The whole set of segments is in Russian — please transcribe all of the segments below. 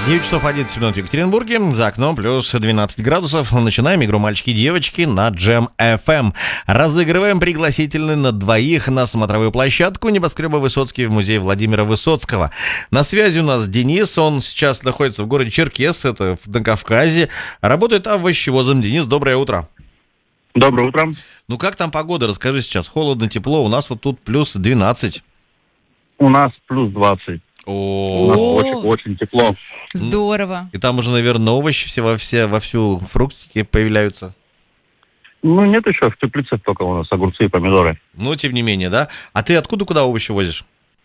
9 часов 11 минут в Екатеринбурге, за окном плюс 12 градусов. Начинаем игру «Мальчики и девочки» на Jam FM. Разыгрываем пригласительный на двоих на смотровую площадку небоскреба Высоцкий в музее Владимира Высоцкого. На связи у нас Денис, он сейчас находится в городе Черкесск, это на Кавказе. Работает овощевозом. Денис, доброе утро. Доброе утро. Ну как там погода? Расскажи сейчас. Холодно, тепло. У нас вот тут плюс 12. У нас плюс 20. У нас очень тепло. Здорово. И там уже, наверное, овощи все вовсю, фруктики появляются. Ну, нет еще, в теплицах только у нас огурцы и помидоры. Но тем не менее, да? А ты куда овощи возишь?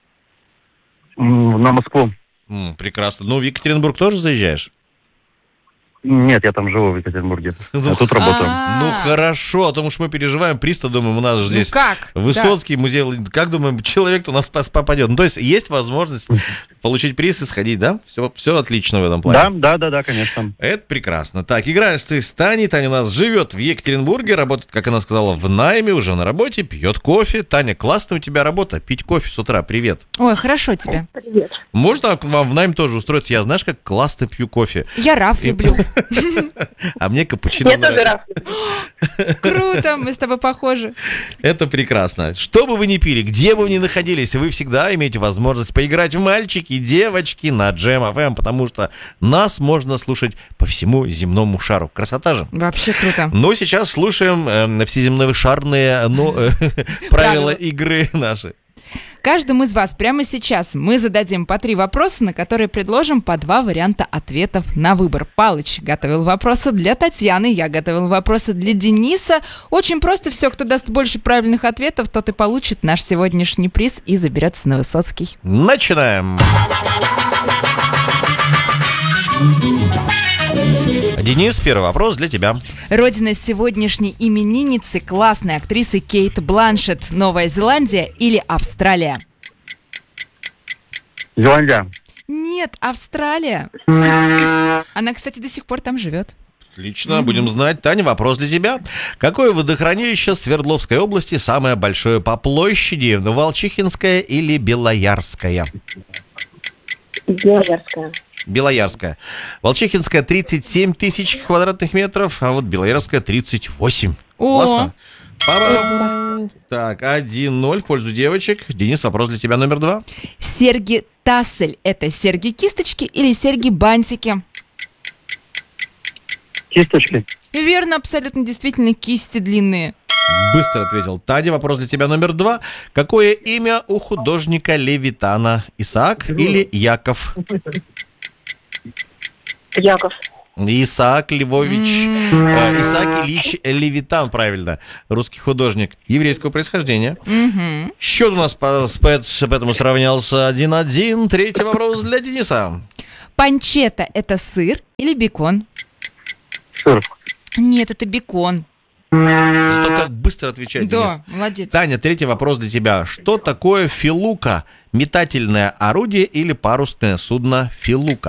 На Москву. Прекрасно. Ну, в Екатеринбург тоже заезжаешь? Нет, я там живу в Екатеринбурге. А тут работаю. Ну, хорошо, потому что мы переживаем. Приста, думаем, у нас же здесь Высоцкий музей. Как думаем, человек-то у нас попадет? Ну, то есть есть возможность получить приз и сходить, да? Все отлично в этом плане. Да, конечно. Это прекрасно. Так, играешь ты с Таней. Таня у нас живет в Екатеринбурге, работает, как она сказала, в найме, уже на работе, пьет кофе. Таня, классная у тебя работа, пить кофе с утра. Привет. Ой, хорошо тебе. Привет. Можно к вам в найм тоже устроиться? Я, знаешь, как классно пью кофе. Я раф люблю. А мне капучино Я тоже нравится. Круто, мы с тобой похожи. Это прекрасно. Что бы вы ни пили, где бы вы ни находились, вы всегда имеете возможность поиграть в «Мальчики и девочки» на Jam FM, потому что нас можно слушать по всему земному шару. Красота же. Вообще круто. Ну, сейчас слушаем всеземно-шарные правила игры наши. Каждому из вас прямо сейчас мы зададим по 3 вопроса, на которые предложим по 2 варианта ответов на выбор. Палыч готовил вопросы для Татьяны, я готовил вопросы для Дениса. Очень просто все, кто даст больше правильных ответов, тот и получит наш сегодняшний приз и заберется на Высоцкий. Начинаем. Денис, первый вопрос для тебя. Родина сегодняшней именинницы, классной актрисы Кейт Бланшетт. Новая Зеландия или Австралия? Зеландия. Нет, Австралия. Она, кстати, до сих пор там живет. Отлично, будем знать. Таня, вопрос для тебя. Какое водохранилище Свердловской области самое большое по площади? Волчихинское или Белоярское? Белоярская. Белоярская. Волчихинская 37 тысяч квадратных метров, а вот Белоярская 38. Классно. Па-бам. Так, 1-0 в пользу девочек. Денис, вопрос для тебя номер 2. Серьги-тассель – это серьги-кисточки или серьги-бантики? Кисточки. Верно, абсолютно, действительно, кисти длинные. Быстро ответил. Таня, вопрос для тебя номер 2. Какое имя у художника Левитана? Исаак или Яков? Яков. Исаак Львович, Исаак Ильич Левитан, правильно, русский художник еврейского происхождения. Счет у нас поэтому сравнялся 1-1. Третий вопрос для Дениса. Панчетта – это сыр или бекон? Сыр. Нет, это бекон. Зато как быстро отвечать, Денис. Да, молодец. Таня, третий вопрос для тебя. Что такое филука? Метательное орудие или парусное судно филука?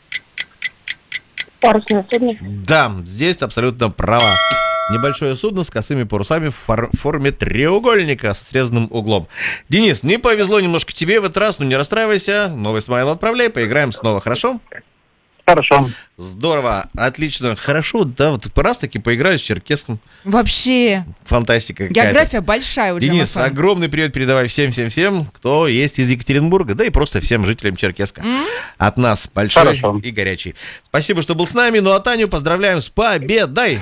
Парусное судно. Да, здесь ты абсолютно права. Небольшое судно с косыми парусами в форме треугольника с срезанным углом. Денис, не повезло немножко тебе в этот раз, но не расстраивайся. Новый смайл отправляй, поиграем снова, хорошо? Хорошо. Здорово, отлично, хорошо, да, вот раз-таки поиграли с Черкеском. Вообще, Фантастика какая-то. география большая у Денис, Jam FM. огромный привет передавай всем, кто есть из Екатеринбурга, да и просто всем жителям Черкеска. От нас большой Хорошо. и горячий. Спасибо, что был с нами. Ну а Таню поздравляем с победой!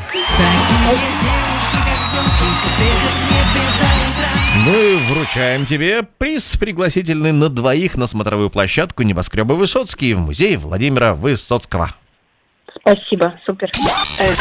Ну и вручаем тебе приз пригласительный на двоих на смотровую площадку небоскреба Высоцкий в музее Владимира Высоцкого. Спасибо, супер.